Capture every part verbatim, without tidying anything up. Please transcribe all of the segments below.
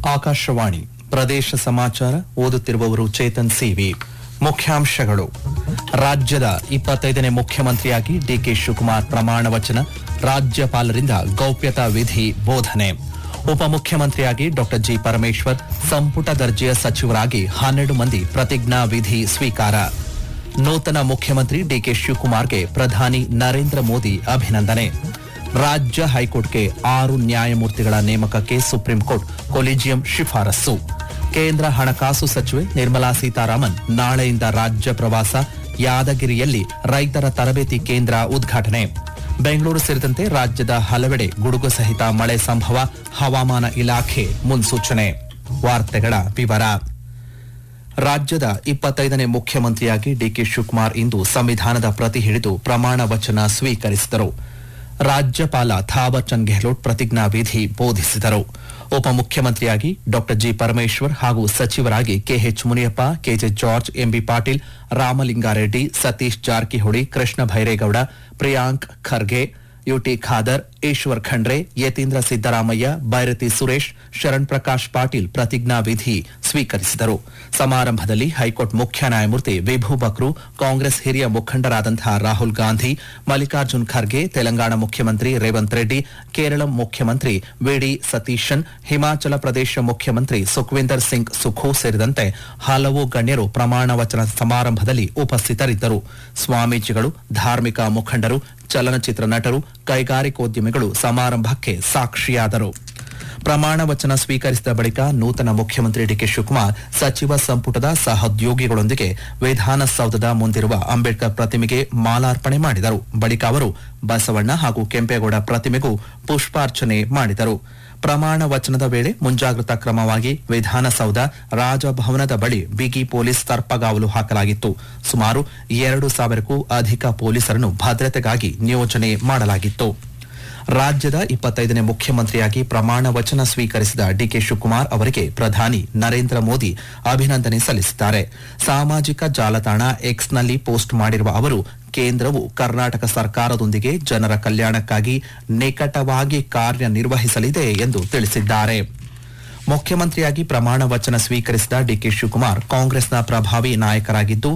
ಆಕಾಶವಾಣಿ ಪ್ರದೇಶ ಸಮಾಚಾರ ಓದುತ್ತಿರುವವರು ಚೇತನ್ ಸಿವಿ. ಮುಖ್ಯಾಂಶಗಳು: ರಾಜ್ಯದ ಇಪ್ಪತ್ತೈದನೇ ಮುಖ್ಯಮಂತ್ರಿಯಾಗಿ ಡಿಕೆ ಶಿವಕುಮಾರ್ ಪ್ರಮಾಣ ವಚನ, ರಾಜ್ಯಪಾಲರಿಂದ ಗೌಪ್ಯತಾ ವಿಧಿ ಬೋಧನೆ. ಉಪಮುಖ್ಯಮಂತ್ರಿಯಾಗಿ ಡಾ ಜಿ ಪರಮೇಶ್ವರ್, ಸಂಪುಟ ದರ್ಜೆಯ ಸಚಿವರಾಗಿ ಹನ್ನೆರಡು ಮಂದಿ ಪ್ರತಿಜ್ಞಾ ವಿಧಿ ಸ್ವೀಕಾರ. ನೂತನ ಮುಖ್ಯಮಂತ್ರಿ ಡಿಕೆ ಶಿವಕುಮಾರ್ಗೆ ಪ್ರಧಾನಿ ನರೇಂದ್ರ ಮೋದಿ ಅಭಿನಂದನೆ. ರಾಜ್ಯ ಹೈಕೋರ್ಟ್ಗೆ ಆರು ನ್ಯಾಯಮೂರ್ತಿಗಳ ನೇಮಕಕ್ಕೆ ಸುಪ್ರೀಂ ಕೋರ್ಟ್ ಕೊಲಿಜಿಯಂ ಶಿಫಾರಸು. ಕೇಂದ್ರ ಹಣಕಾಸು ಸಚಿವೆ ನಿರ್ಮಲಾ ಸೀತಾರಾಮನ್ ನಾಳೆಯಿಂದ ರಾಜ್ಯ ಪ್ರವಾಸ, ಯಾದಗಿರಿಯಲ್ಲಿ ರೈತರ ತರಬೇತಿ ಕೇಂದ್ರ ಉದ್ಘಾಟನೆ. ಬೆಂಗಳೂರು ಸೇರಿದಂತೆ ರಾಜ್ಯದ ಹಲವೆಡೆ ಗುಡುಗು ಸಹಿತ ಮಳೆ ಸಂಭವ, ಹವಾಮಾನ ಇಲಾಖೆ ಮುನ್ಸೂಚನೆ. ವಾರ್ತೆಗಳ ವಿವರ. ರಾಜ್ಯದ ಇಪ್ಪತ್ತೈದನೇ ಮುಖ್ಯಮಂತ್ರಿಯಾಗಿ ಡಿಕೆ ಶಿವಕುಮಾರ್ ಇಂದು ಸಂವಿಧಾನದ ಪ್ರತಿ ಹಿಡಿದು ಪ್ರಮಾಣ ವಚನ ಸ್ವೀಕರಿಸಿದರು. ರಾಜ್ಯಪಾಲ ಥಾವರ್ ಚಂದ್ ಗೆಹ್ಲೋಟ್ ಪ್ರತಿಜ್ಞಾ ವಿಧಿ ಬೋಧಿಸಿದರು. ಉಪಮುಖ್ಯಮಂತ್ರಿಯಾಗಿ ಡಾ ಜಿ ಪರಮೇಶ್ವರ್ ಹಾಗೂ ಸಚಿವರಾಗಿ K H Muniyappa, K J George, MB Patil, Ramalinga Reddy, Satish Jarkiholi, Krishna Byregowda, Priyank Kharge, UT Khader, Eshwar Khandre, Yathindra Siddaramaiah, Byrathi Suresh, Sharan Prakash Patil ಪ್ರತಿಜ್ಞಾ ವಿಧಿ ಸ್ವೀಕರಿಸಿದರು. ಸಮಾರಂಭದಲ್ಲಿ ಹೈಕೋರ್ಟ್ ಮುಖ್ಯ ನ್ಯಾಯಮೂರ್ತಿ ವಿಭು ಬಕ್ರು, ಕಾಂಗ್ರೆಸ್ ಹಿರಿಯ ಮುಖಂಡರಾದಂತಹ ರಾಹುಲ್ ಗಾಂಧಿ, ಮಲ್ಲಿಕಾರ್ಜುನ್ ಖರ್ಗೆ, ತೆಲಂಗಾಣ ಮುಖ್ಯಮಂತ್ರಿ ರೇವಂತ್ ರೆಡ್ಡಿ, ಕೇರಳ ಮುಖ್ಯಮಂತ್ರಿ ವಿಡಿ ಸತೀಶನ್, ಹಿಮಾಚಲ ಪ್ರದೇಶ ಮುಖ್ಯಮಂತ್ರಿ ಸುಖ್ವಿಂದರ್ ಸಿಂಗ್ ಸುಖೋ ಸೇರಿದಂತೆ ಹಲವು ಗಣ್ಯರು ಪ್ರಮಾಣ ವಚನ ಸಮಾರಂಭದಲ್ಲಿ ಉಪಸ್ಥಿತರಿದ್ದರು. ಸ್ವಾಮೀಜಿಗಳು, ಧಾರ್ಮಿಕ ಮುಖಂಡರು, ಚಲನಚಿತ್ರ ನಟರು, ಕೈಗಾರಿಕೋದ್ಯಮಿಗಳು ಸಮಾರಂಭಕ್ಕೆ ಸಾಕ್ಷಿಯಾದರು. ಪ್ರಮಾಣ ವಚನ ಸ್ವೀಕರಿಸಿದ ಬಳಿಕ ನೂತನ ಮುಖ್ಯಮಂತ್ರಿ ಡಿಕೆ ಶಿವಕುಮಾರ್ ಸಚಿವ ಸಂಪುಟದ ಸಹೋದ್ಯೋಗಿಗಳೊಂದಿಗೆ ವಿಧಾನಸೌಧದ ಮುಂದಿರುವ ಅಂಬೇಡ್ಕರ್ ಪ್ರತಿಮೆಗೆ ಮಾಲಾರ್ಪಣೆ ಮಾಡಿದರು. ಬಳಿಕ ಅವರು ಬಸವಣ್ಣ ಹಾಗೂ ಕೆಂಪೇಗೌಡ ಪ್ರತಿಮೆಗೂ ಪುಷ್ಪಾರ್ಚನೆ ಮಾಡಿದರು. ಪ್ರಮಾಣ ವಚನದ ವೇಳೆ ಮುಂಜಾಗ್ರತಾ ಕ್ರಮವಾಗಿ ವಿಧಾನಸೌಧ, ರಾಜಭವನದ ಬಳಿ ಬಿಗಿ ಪೊಲೀಸ್ ತರ್ಪಗಾವಲು ಹಾಕಲಾಗಿತ್ತು. ಸುಮಾರು ಎರಡು ಸಾವಿರಕ್ಕೂ ಅಧಿಕ ಪೊಲೀಸರನ್ನು ಭದ್ರತೆಗಾಗಿ ನಿಯೋಜನೆ ಮಾಡಲಾಗಿತ್ತು. ರಾಜ್ಯದ ಇಪ್ಪತ್ತೈದನೇ ಮುಖ್ಯಮಂತ್ರಿಯಾಗಿ ಪ್ರಮಾಣ ವಚನ ಸ್ವೀಕರಿಸಿದ ಡಿಕೆ ಶಿವಕುಮಾರ್ ಅವರಿಗೆ ಪ್ರಧಾನಿ ನರೇಂದ್ರ ಮೋದಿ ಅಭಿನಂದನೆ ಸಲ್ಲಿಸಿದ್ದಾರೆ. ಸಾಮಾಜಿಕ ಜಾಲತಾಣ ಎಕ್ಸ್ನಲ್ಲಿ ಪೋಸ್ಟ್ ಮಾಡಿರುವ ಅವರು, ಕೇಂದ್ರವು ಕರ್ನಾಟಕ ಸರ್ಕಾರದೊಂದಿಗೆ ಜನರ ಕಲ್ಯಾಣಕ್ಕಾಗಿ ನಿಕಟವಾಗಿ ಕಾರ್ಯನಿರ್ವಹಿಸಲಿದೆ ಎಂದು ತಿಳಿಸಿದ್ದಾರೆ. ಮುಖ್ಯಮಂತ್ರಿಯಾಗಿ ಪ್ರಮಾಣ ವಚನ ಸ್ವೀಕರಿಸಿದ ಡಿಕೆ ಶಿವಕುಮಾರ್ ಕಾಂಗ್ರೆಸ್ನ ಪ್ರಭಾವಿ ನಾಯಕರಾಗಿದ್ದು,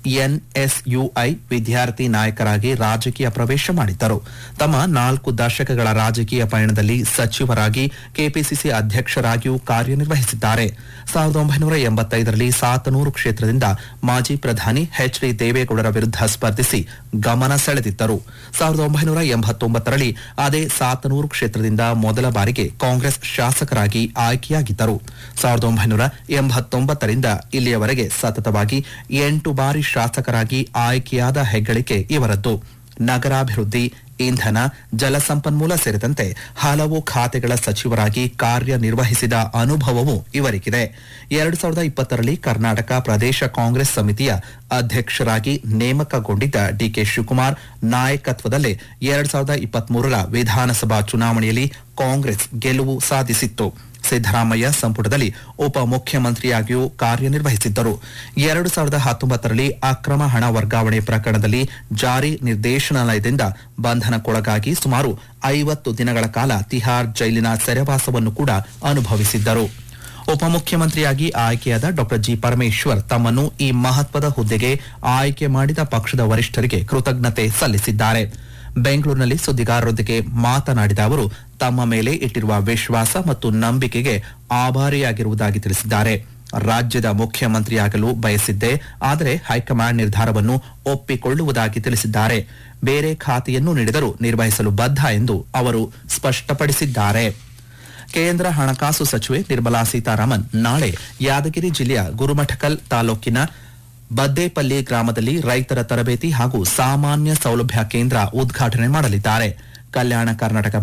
ಎನ್ಎಸ್ಯುಐ ವಿದ್ಯಾರ್ಥಿ ನಾಯಕರಾಗಿ ರಾಜಕೀಯ ಪ್ರವೇಶ ಮಾಡಿದ್ದರು. ತಮ್ಮ ನಾಲ್ಕು ದಶಕಗಳ ರಾಜಕೀಯ ಪಯಣದಲ್ಲಿ ಸಚಿವರಾಗಿ, ಕೆಪಿಸಿಸಿ ಅಧ್ಯಕ್ಷರಾಗಿಯೂ ಕಾರ್ಯನಿರ್ವಹಿಸಿದ್ದಾರೆ. ಸಾವಿರದ ಒಂಬೈನೂರ ಎಂಬತ್ತೈದರಲ್ಲಿ ಸಾತನೂರು ಕ್ಷೇತ್ರದಿಂದ ಮಾಜಿ ಪ್ರಧಾನಿ ಎಚ್ ಡಿ ದೇವೇಗೌಡರ ವಿರುದ್ಧ ಸ್ಪರ್ಧಿಸಿ ಗಮನ ಸೆಳೆದಿದ್ದರು. ಸಾವಿರದ ಒಂಬೈನೂರ ಎಂಬತ್ತೊಂಬತ್ತರಲ್ಲಿ ಅದೇ ಸಾತನೂರು ಕ್ಷೇತ್ರದಿಂದ ಮೊದಲ ಬಾರಿಗೆ ಕಾಂಗ್ರೆಸ್ ಶಾಸಕರಾಗಿ ಆಯ್ಕೆಯಾಗಿದ್ದರು. ಸಾವಿರದ ಒಂಬೈನೂರ ಎಂಬತ್ತೊಂಬತ್ತರಿಂದ ಇಲ್ಲಿಯವರೆಗೆ ಸತತವಾಗಿ ಎಂಟು ಬಾರಿ ಶಾಸಕರಾಗಿ ಆಯ್ಕೆಯಾದ ಹೆಗ್ಗಳಿಕೆ ಇವರದ್ದು. ನಗರಾಭಿವೃದ್ಧಿ, ಇಂಧನ, ಜಲಸಂಪನ್ಮೂಲ ಸೇರಿದಂತೆ ಹಲವು ಖಾತೆಗಳ ಸಚಿವರಾಗಿ ಕಾರ್ಯನಿರ್ವಹಿಸಿದ ಅನುಭವವೂ ಇವರಿಗಿದೆ. ಎರಡು ಸಾವಿರದ ಇಪ್ಪತ್ತರಲ್ಲಿ ಕರ್ನಾಟಕ ಪ್ರದೇಶ ಕಾಂಗ್ರೆಸ್ ಸಮಿತಿಯ ಅಧ್ಯಕ್ಷರಾಗಿ ನೇಮಕಗೊಂಡಿದ್ದ ಡಿಕೆ ಶಿವಕುಮಾರ್ ನಾಯಕತ್ವದಲ್ಲೇ ಎರಡು ಸಾವಿರದ ಇಪ್ಪತ್ಮೂರರ ವಿಧಾನಸಭಾ ಚುನಾವಣೆಯಲ್ಲಿ ಕಾಂಗ್ರೆಸ್ ಗೆಲುವು ಸಾಧಿಸಿತ್ತು. ಸಿದ್ದರಾಮಯ್ಯ ಸಂಪುಟದಲ್ಲಿ ಉಪಮುಖ್ಯಮಂತ್ರಿಯಾಗಿಯೂ ಕಾರ್ಯನಿರ್ವಹಿಸಿದ್ದರು. ಎರಡು ಸಾವಿರದ ಹತ್ತೊಂಬತ್ತರಲ್ಲಿ ಅಕ್ರಮ ಹಣ ವರ್ಗಾವಣೆ ಪ್ರಕರಣದಲ್ಲಿ ಜಾರಿ ನಿರ್ದೇಶನಾಲಯದಿಂದ ಬಂಧನಕ್ಕೊಳಗಾಗಿ ಸುಮಾರು ಐವತ್ತು ದಿನಗಳ ಕಾಲ ತಿಹಾರ್ ಜೈಲಿನ ಸೆರೆವಾಸವನ್ನು ಕೂಡ ಅನುಭವಿಸಿದ್ದರು. ಉಪಮುಖ್ಯಮಂತ್ರಿಯಾಗಿ ಆಯ್ಕೆಯಾದ ಡಾ ಜಿ ಪರಮೇಶ್ವರ್ ತಮ್ಮನ್ನು ಈ ಮಹತ್ವದ ಹುದ್ದೆಗೆ ಆಯ್ಕೆ ಮಾಡಿದ ಪಕ್ಷದ ವರಿಷ್ಠರಿಗೆ ಕೃತಜ್ಞತೆ ಸಲ್ಲಿಸಿದ್ದಾರೆ. ಬೆಂಗಳೂರಿನಲ್ಲಿ ಸುದ್ದಿಗಾರರೊಂದಿಗೆ ಮಾತನಾಡಿದ ಅವರು, ತಮ್ಮ ಮೇಲೆ ಇಟ್ಟಿರುವ ವಿಶ್ವಾಸ ಮತ್ತು ನಂಬಿಕೆಗೆ ಆಭಾರಿಯಾಗಿರುವುದಾಗಿ ತಿಳಿಸಿದ್ದಾರೆ. ರಾಜ್ಯದ ಮುಖ್ಯಮಂತ್ರಿಯಾಗಲು ಬಯಸಿದ್ದೆ, ಆದರೆ ಹೈಕಮಾಂಡ್ ನಿರ್ಧಾರವನ್ನು ಒಪ್ಪಿಕೊಳ್ಳುವುದಾಗಿ ತಿಳಿಸಿದ್ದಾರೆ. ಬೇರೆ ಖಾತೆಯನ್ನು ನೀಡಿದರೂ ನಿರ್ವಹಿಸಲು ಬದ್ಧ ಎಂದು ಅವರು ಸ್ಪಷ್ಟಪಡಿಸಿದ್ದಾರೆ. ಕೇಂದ್ರ ಹಣಕಾಸು ಸಚಿವೆ ನಿರ್ಮಲಾ ಸೀತಾರಾಮನ್ ನಾಳೆ ಯಾದಗಿರಿ ಜಿಲ್ಲೆಯ ಗುರುಮಠಕಲ್ ತಾಲೂಕಿನ ಬದ್ದೇಪಲ್ಲಿ ಗ್ರಾಮದಲ್ಲಿ ರೈತರ ತರಬೇತಿ ಹಾಗೂ ಸಾಮಾನ್ಯ ಸೌಲಭ್ಯ ಕೇಂದ್ರ ಉದ್ಘಾಟನೆ ಮಾಡಲಿದ್ದಾರೆ. ಕಲ್ಯಾಣ ಕರ್ನಾಟಕ